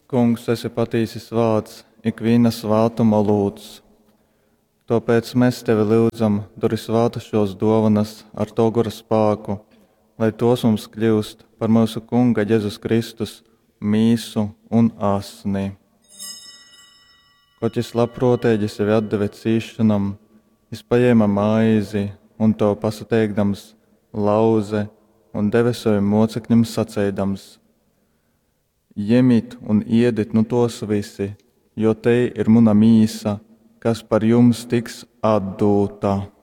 Kungs, esi patīsis vārds, ikviena svātuma lūdz. Tāpēc mēs tevi lūdzam, duri svātušos dāvanas ar to gara spēku, lai tos mums kļūst par mūsu Kunga Jēzus Kristus mīsu un asni. Kaut es labprātīgi sevi atdeve cīšanam, es paņēma maizi un to pasateikdams lauze un deve saviem mocekļiem sacēdams: Ņemiet un ēdiet no tos visi, jo te ir mana mīsa, kas par jums tiks atdota.